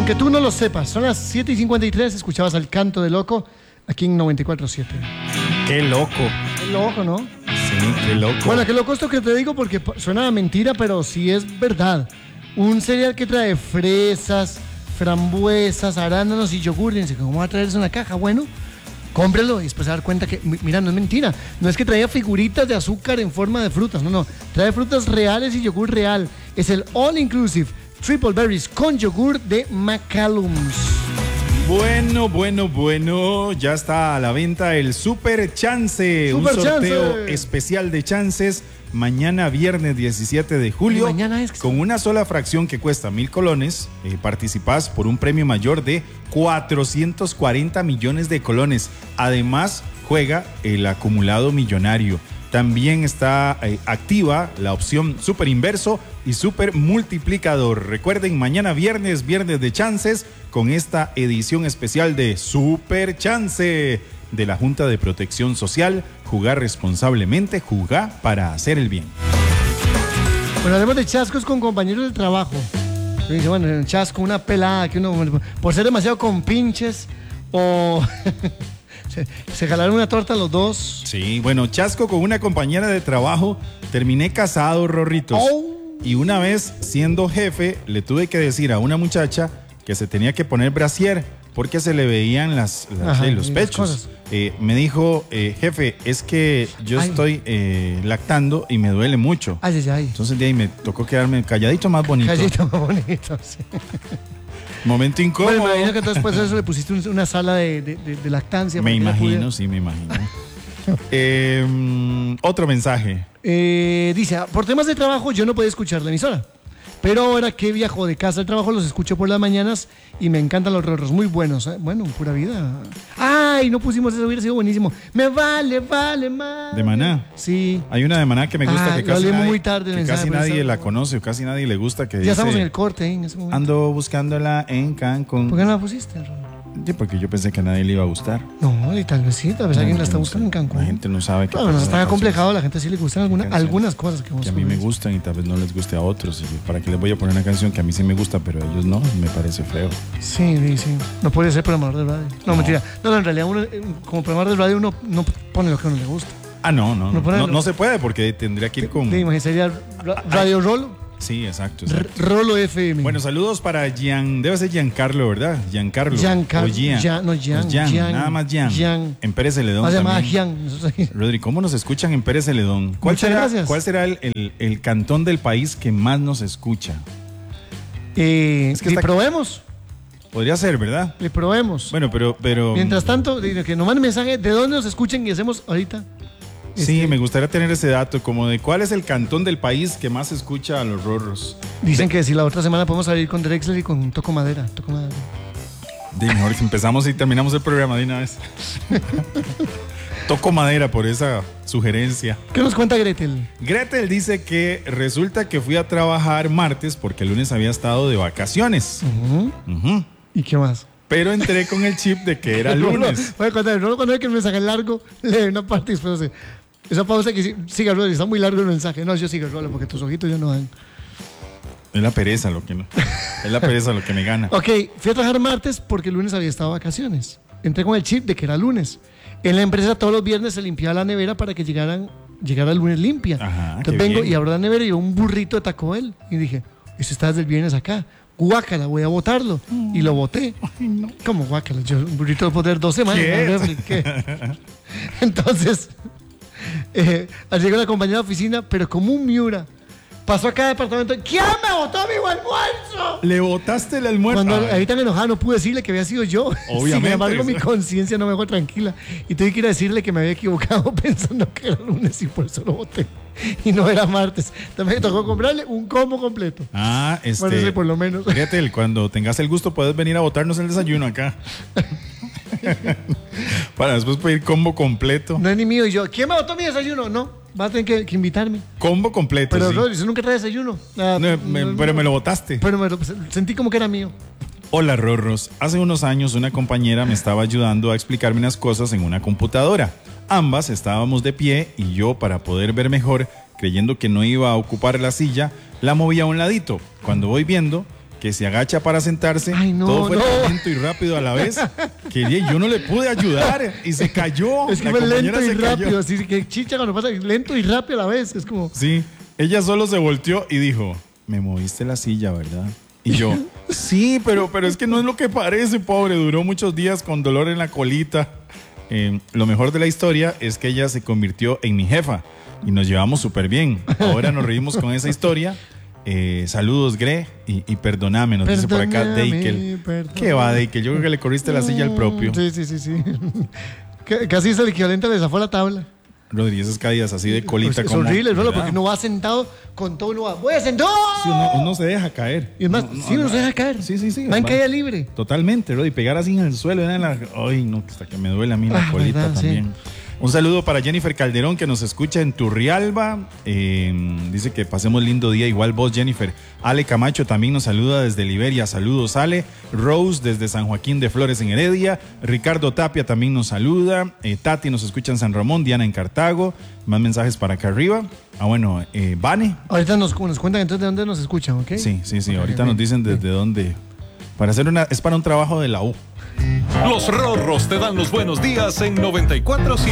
Aunque tú no lo sepas, son las 7:53, escuchabas al Canto de Loco aquí en 94.7. Qué loco. Qué loco, ¿no? Sí, qué loco. Bueno, qué loco esto que te digo porque suena a mentira, pero sí es verdad. Un cereal que trae fresas, frambuesas, arándanos y yogur, y dice, ¿cómo va a traerse una caja? Bueno, cómprelo y después se va a dar cuenta que, mira, no es mentira. No es que traía figuritas de azúcar en forma de frutas, no. Trae frutas reales y yogur real. Es el All Inclusive Triple Berries con yogur de McCallum's. Bueno, ya está a la venta el Super Chance, un sorteo especial de chances mañana viernes 17 de julio. Mañana es con una sola fracción que cuesta 1,000 colones, participás por un premio mayor de 440 millones de colones. Además, juega el acumulado millonario. También está activa la opción Super Inverso y Super Multiplicador. Recuerden, mañana viernes de chances con esta edición especial de Super Chance de la Junta de Protección Social. Jugar responsablemente, jugar para hacer el bien. Bueno, hablemos de chascos con compañeros de trabajo. Dice, bueno, un chasco, una pelada, que uno, por ser demasiado compinches o... Se jalaron una torta los dos. Sí, bueno, chasco con una compañera de trabajo. Terminé casado, Rorritos. Y una vez, siendo jefe, le tuve que decir a una muchacha que se tenía que poner brasier porque se le veían los pechos. Me dijo, jefe, es que yo estoy lactando y me duele mucho. Entonces de ahí me tocó quedarme calladito más bonito. Calladito más bonito, sí. Momento incómodo. Bueno, me imagino que entonces después de eso le pusiste una sala de lactancia. Me imagino. Otro mensaje. Dice, por temas de trabajo yo no podía escuchar la emisora. Pero ahora que viajo de casa al trabajo los escucho por las mañanas y me encantan los rorros, muy buenos. Bueno, pura vida. Ay, no pusimos eso, hubiera sido buenísimo. Me vale, más. ¿De Maná? Sí. Hay una de Maná que me gusta que casi nadie, muy tarde que casi nadie la conoce o casi nadie le gusta. Que ya dice, estamos en el corte en ese momento. Ando buscándola en Cancún. ¿Por qué no la pusiste, Ron? Sí, porque yo pensé que a nadie le iba a gustar. No, y tal vez sí, tal vez alguien la está buscando en Cancún. La gente no sabe que... Claro, no está acomplejado, a la gente sí le gustan algunas cosas que a mí me gustan y tal vez no les guste a otros. ¿Para qué les voy a poner una canción que a mí sí me gusta, pero a ellos no? Me parece feo. Sí. No puede ser programador de radio. No, mentira. No, en realidad uno, como programador de radio, uno no pone lo que a uno le gusta. No se puede porque tendría que ir con... Sería Radio Rolo. Sí, exacto. Rolo FM. Bueno, saludos para debe ser Giancarlo, ¿verdad? Giancarlo. Nada más Gian. En Pérez Celedón también. Rodri, ¿cómo nos escuchan en Pérez Celedón? ¿Cuál será el cantón del país que más nos escucha? Probemos. Podría ser, ¿verdad? Le probemos. Bueno, pero... Mientras tanto, que nos manden mensaje de dónde nos escuchen y hacemos ahorita. Sí, me gustaría tener ese dato, como de cuál es el cantón del país que más escucha a los rorros. Dicen que si la otra semana podemos salir con Drexler y con Toco Madera. Mejor si empezamos y terminamos el programa de una vez. Toco madera por esa sugerencia. ¿Qué nos cuenta Gretel? Gretel dice que resulta que fui a trabajar martes porque el lunes había estado de vacaciones. ¿Y qué más? Pero entré con el chip de que era lunes. Voy a contar, cuando hay que el mensaje largo, lee una parte y después esa pausa que siga Rolo, está muy largo el mensaje. No, yo sigo Rolo porque tus ojitos ya no dan. Es la pereza lo que no. Es la pereza lo que me gana. Ok, fui a trabajar martes porque el lunes había estado de vacaciones. Entré con el chip de que era lunes. En la empresa todos los viernes se limpiaba la nevera para que llegara el lunes limpia. Entonces vengo y abro la nevera y veo un burrito de Taco Bell. Y dije, eso está desde el viernes acá. Guácala, voy a botarlo. Y lo boté. Ay, no. ¿Cómo guácala? Yo un burrito lo puedo tener 2 semanas. ¿Qué? Entonces, llegó la compañera de oficina, pero como un Miura. Pasó a cada departamento. ¿Quién me botó mi almuerzo? ¿Le botaste el almuerzo? Cuando ahí tan enojada no pude decirle que había sido yo. Obviamente. Sin embargo, mi conciencia no me dejó tranquila. Y tuve que ir a decirle que me había equivocado pensando que era lunes y por eso lo boté. Y no era martes. También me tocó comprarle un combo completo. Bueno, sí, por lo menos. Fíjate, cuando tengas el gusto puedes venir a botarnos el desayuno acá. Para después pedir combo completo. No es ni mío. Y yo, ¿quién me botó mi desayuno? No. Vas a tener que invitarme. Combo completo. Pero sí. Rodri, eso nunca trae desayuno. Pero me lo botaste. Pero sentí como que era mío. Hola, rorros. Hace unos años una compañera me estaba ayudando a explicarme unas cosas en una computadora. Ambas estábamos de pie y yo, para poder ver mejor, creyendo que no iba a ocupar la silla, la moví a un ladito. Cuando voy viendo, que se agacha para sentarse. Ay, no, todo fue no. tan lento y rápido a la vez que yo no le pude ayudar y se cayó. Es que La fue compañera lento y se cayó. rápido, así que chicha cuando pasa lento y rápido a la vez. Es como... Sí, ella solo se volteó y dijo, me moviste la silla, ¿verdad? Y yo, sí, pero es que no es lo que parece, pobre. Duró muchos días con dolor en la colita. Lo mejor de la historia es que ella se convirtió en mi jefa y nos llevamos súper bien. Ahora nos reímos con esa historia. Saludos, Gre, y perdóname, nos dice por acá Deikel. ¿Qué va, Deikel? Yo creo que le corriste la silla al propio. Sí. Casi es el equivalente, le zafó la tabla. Rodri, esas caídas así de colita. Pues es como, horrible, Rolo, ¿verdad? porque uno va sentado con todo, uno va, voy a sentar. Sí, uno se deja caer. Y es más, uno se deja caer. Sí. Va en caída libre. Totalmente, Rodri, pegar así en el suelo. Ay, no, hasta que me duele a mí la colita verdad, también. sí. Un saludo para Jennifer Calderón, que nos escucha en Turrialba. Dice que pasemos lindo día. Igual vos, Jennifer. Ale Camacho también nos saluda desde Liberia. Saludos, Ale. Rose desde San Joaquín de Flores en Heredia. Ricardo Tapia también nos saluda. Tati nos escucha en San Ramón. Diana en Cartago. Más mensajes para acá arriba. Vane. Ahorita nos cuentan entonces de dónde nos escuchan, ¿ok? Sí. Ahorita nos dicen desde dónde. Es para un trabajo de la U. Los Rorros te dan los buenos días en 94.7.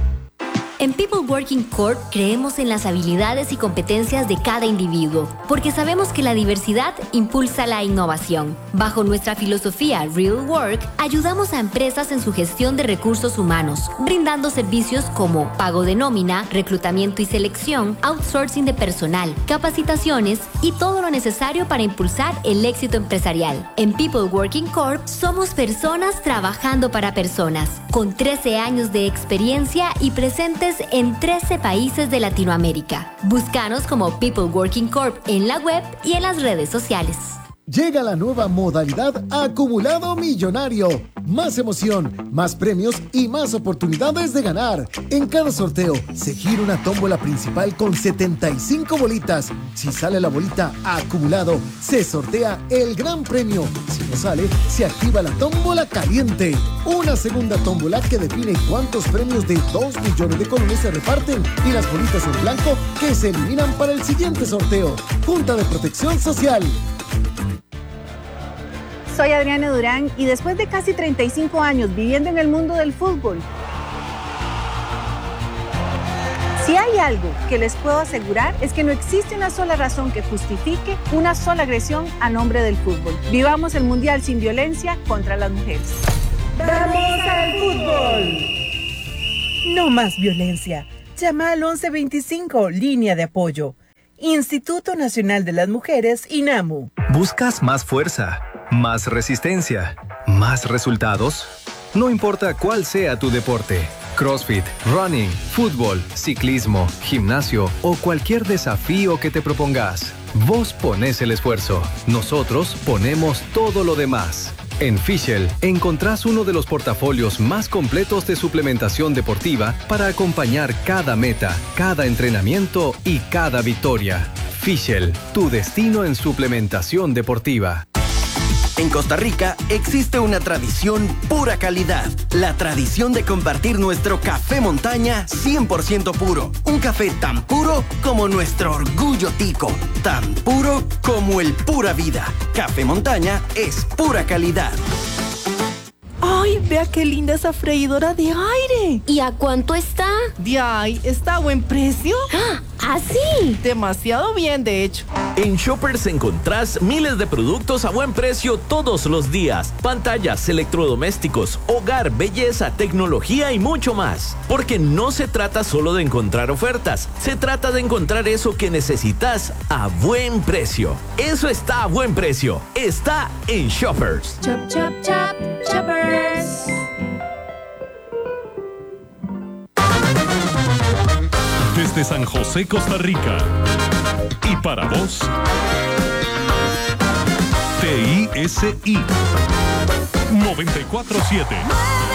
En People Working Corp creemos en las habilidades y competencias de cada individuo, porque sabemos que la diversidad impulsa la innovación. Bajo nuestra filosofía Real Work, ayudamos a empresas en su gestión de recursos humanos, brindando servicios como pago de nómina, reclutamiento y selección, outsourcing de personal, capacitaciones y todo lo necesario para impulsar el éxito empresarial. En People Working Corp somos personas trabajando para personas, con 13 años de experiencia y presentes en 13 países de Latinoamérica. Búscanos como People Working Corp en la web y en las redes sociales. Llega la nueva modalidad Acumulado Millonario. Más emoción, más premios y más oportunidades de ganar. En cada sorteo se gira una tómbola principal con 75 bolitas. Si sale la bolita Acumulado, se sortea el gran premio. Si no sale, se activa la tómbola caliente. Una segunda tómbola que define cuántos premios de 2 millones de colones se reparten y las bolitas en blanco que se eliminan para el siguiente sorteo. Junta de Protección Social. Soy Adriana Durán y después de casi 35 años viviendo en el mundo del fútbol, si hay algo que les puedo asegurar es que no existe una sola razón que justifique una sola agresión a nombre del fútbol. Vivamos el Mundial sin violencia contra las mujeres. ¡Vamos al fútbol! No más violencia. Llama al 1125, línea de apoyo. Instituto Nacional de las Mujeres, INAMU. ¿Buscas más fuerza, más resistencia, más resultados? No importa cuál sea tu deporte. CrossFit, running, fútbol, ciclismo, gimnasio o cualquier desafío que te propongas. Vos ponés el esfuerzo. Nosotros ponemos todo lo demás. En Fischl encontrás uno de los portafolios más completos de suplementación deportiva para acompañar cada meta, cada entrenamiento y cada victoria. Fischl, tu destino en suplementación deportiva. En Costa Rica existe una tradición pura calidad. La tradición de compartir nuestro café montaña 100% puro. Un café tan puro como nuestro orgullo tico. Tan puro como el pura vida. Café montaña es pura calidad. ¡Ay, vea qué linda esa freidora de aire! ¿Y a cuánto está? ¡Ay, está a buen precio! ¿Así? Demasiado bien, de hecho. En Shoppers encontrás miles de productos a buen precio todos los días. Pantallas, electrodomésticos, hogar, belleza, tecnología y mucho más. Porque no se trata solo de encontrar ofertas, se trata de encontrar eso que necesitas a buen precio. Eso está a buen precio. Está en Shoppers. Chop, chop, chop, Shoppers. Desde San José, Costa Rica. Y para vos, TISI 94.7.